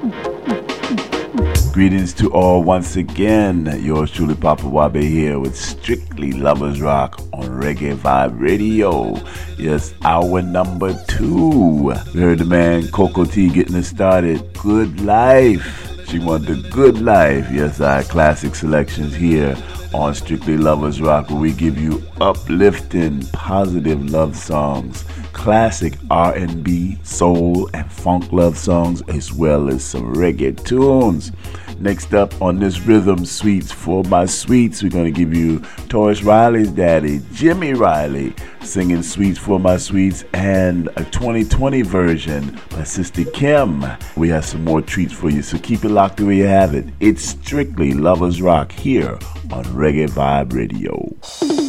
Greetings to all once again. Yours truly, Papa Wabe here with Strictly Lovers Rock on Reggae Vibe Radio. Yes, hour number 2. We heard the man Coco T getting us started. Good Life. She wanted the good life. Yes, our classic selections here on Strictly Lovers Rock, where we give you uplifting, positive love songs, classic R&B, soul, and funk love songs, as well as some reggae tunes. Next up on this Rhythm Sweets for My Sweets, we're going to give you Taurus Riley's daddy, Jimmy Riley, singing Sweets for My Sweets, and a 2020 version by Sister Kim. We have some more treats for you, so keep it locked the way you have it. It's Strictly Lovers Rock here on Reggae Vibe Radio.